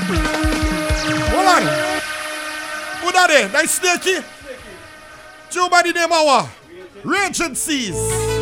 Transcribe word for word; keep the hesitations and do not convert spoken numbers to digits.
Hold on. Who that there? That snakey? Joe by the name of what? Regencies.